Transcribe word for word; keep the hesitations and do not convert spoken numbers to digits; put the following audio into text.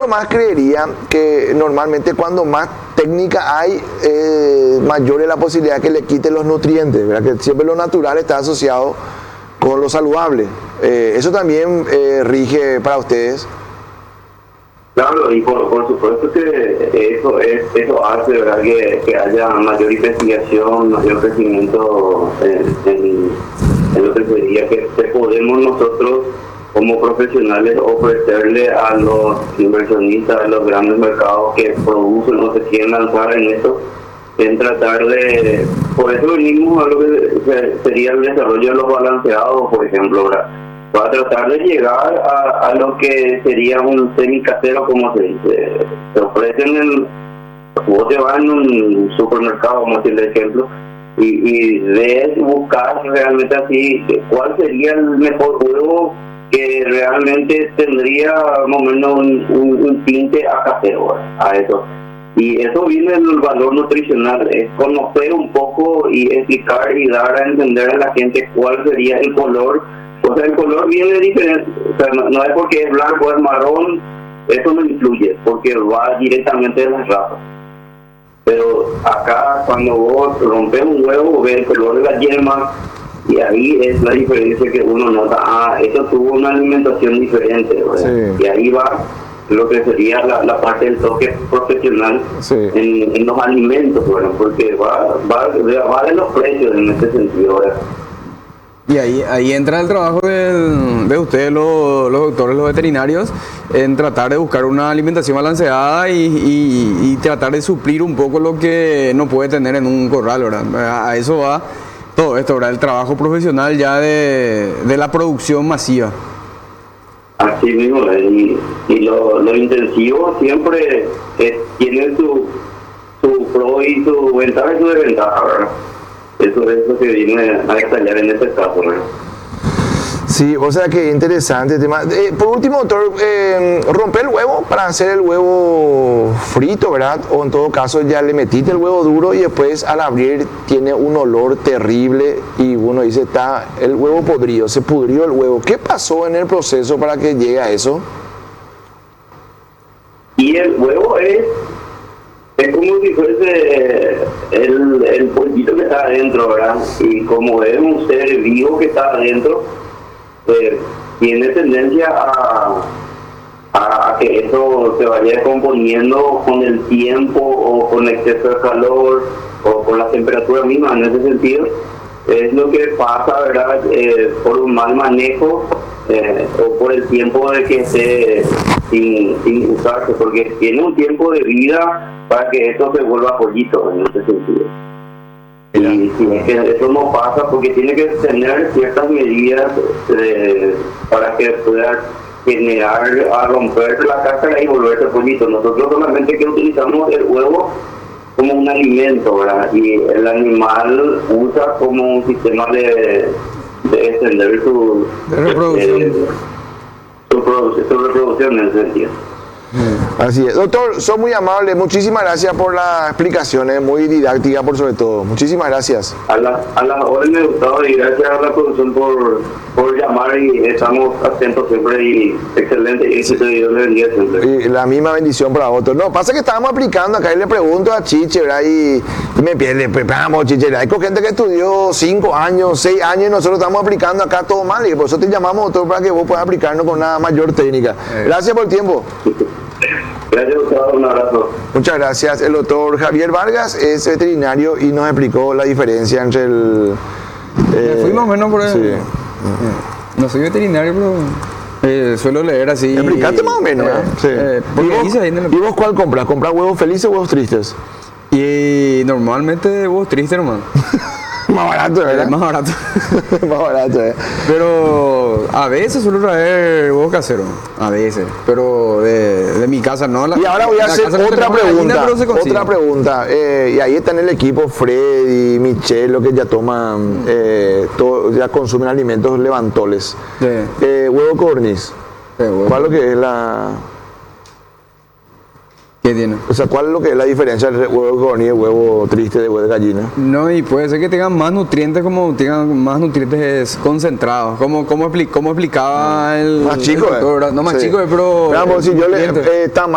más creería que normalmente cuando más técnica hay, eh, mayor es la posibilidad que le quite los nutrientes, ¿verdad? Que siempre lo natural está asociado con lo saludable. Eh, eso también eh, rige para ustedes. Claro, y por, por supuesto que eso es, eso hace, ¿verdad?, que, que haya mayor investigación, mayor crecimiento en, en, en lo que sería que, que podemos nosotros como profesionales ofrecerle a los inversionistas, a los grandes mercados que producen o se quieren lanzar en esto, en tratar de, por eso venimos a lo que sería el desarrollo de los balanceados, por ejemplo, ¿verdad?, para tratar de llegar a, a lo que sería un semicasero, como se dice. Se ofrecen en, vos te vas en un supermercado, vamos a decir de ejemplo, y, y ves, buscar realmente así cuál sería el mejor huevo que realmente tendría más o menos un, un, un tinte a casero, a eso. Y eso viene del valor nutricional, es conocer un poco y explicar y dar a entender a la gente cuál sería el color. O sea, el color viene diferente, o sea, no, no es porque es blanco o es marrón, eso no influye, porque va directamente de las razas. Pero acá, cuando vos rompes un huevo, ves el color de la yema, y ahí es la diferencia que uno nota. Ah, eso tuvo una alimentación diferente, sí. Y ahí va lo que sería la, la parte del toque profesional, sí, en, en los alimentos, bueno, porque va, va, va de los precios en este sentido, ¿verdad? Y ahí, ahí entra el trabajo del, de ustedes, los, los doctores, los veterinarios, en tratar de buscar una alimentación balanceada y, y, y tratar de suplir un poco lo que no puede tener en un corral, ¿verdad? A eso va todo esto, ¿verdad? El trabajo profesional ya de, de la producción masiva. Así mismo, y, y lo, lo intensivo siempre es, tiene su, su pro y su ventaja y su desventaja, ¿verdad? Eso es lo que viene a detallar en este caso, ¿no? Sí, o sea que interesante el tema. Eh, por último, doctor, eh, romper el huevo para hacer el huevo frito, ¿verdad? O en todo caso ya le metiste el huevo duro y después al abrir tiene un olor terrible y uno dice, está el huevo podrido, se pudrió el huevo. ¿Qué pasó en el proceso para que llegue a eso? Y el huevo es... Es como si fuese el, el pollito que está adentro, ¿verdad? Y como es un ser vivo que está adentro, eh, tiene tendencia a, a, a que eso se vaya descomponiendo con el tiempo o con exceso de calor o con la temperatura misma. En ese sentido, es lo que pasa, ¿verdad? Eh, por un mal manejo eh, o por el tiempo de que esté sin, sin usarse, porque tiene un tiempo de vida para que esto se vuelva pollito en ese sentido. Y si es que eso no pasa, porque tiene que tener ciertas medidas eh, para que pueda generar, a romperse la cáscara y volverse pollito. Nosotros solamente que utilizamos el huevo como un alimento, ¿verdad? Y el animal usa como un sistema de, de extender su, de reproducción. Eh, su, produ su reproducción en ese sentido. Así es. Doctor, son muy amables. Muchísimas gracias por las explicaciones, muy didáctica por sobre todo. Muchísimas gracias. A la, a las órdenes, Gustavo, y gracias a la producción por, por llamar, y estamos atentos siempre, y excelente, y sí, Dios le bendiga siempre. Y la misma bendición para otros. No, pasa que estábamos aplicando acá y le pregunto a Chiche, ¿verdad? Y, y me pierde, pues vamos, Chiche, hay gente que estudió cinco años, seis años y nosotros estamos aplicando acá todo mal, y por eso te llamamos, doctor, para que vos puedas aplicarnos con una mayor técnica. Gracias por el tiempo. Gracias, Gustavo, un abrazo. Muchas gracias. El doctor Javier Vargas es veterinario y nos explicó la diferencia entre el... Eh, Fui más o menos por el... Sí. No soy veterinario, pero eh, suelo leer así. Explicaste más o menos, ¿eh? Sí. Eh, ¿Y, vos, dice ahí en el... ¿Y vos cuál compras? ¿Compras huevos felices o huevos tristes? Y normalmente huevos tristes, hermano. Más barato, ¿verdad? Eh, más barato. Más barato, ¿eh? Pero a veces suelo traer huevos caseros. A veces. Pero de, de mi casa no. La, y ahora voy a hacer otra pregunta. Otra pregunta. Eh, y ahí está en el equipo Freddy, Michelle, que ya toman, eh, todo, ya consumen alimentos levantoles. Sí. Eh, huevo codorniz. Sí, huevo. ¿Cuál es lo que es la...? ¿Qué tiene? O sea, ¿cuál es lo que es la diferencia entre huevo de codorniz y huevo triste de huevo de gallina? No, y puede ser que tengan más nutrientes, como tengan más nutrientes concentrados. Como, como, expli cómo explicaba el... Más chico, el doctor, eh. No, más sí. chico, pero... Veamos, si yo le... Eh, está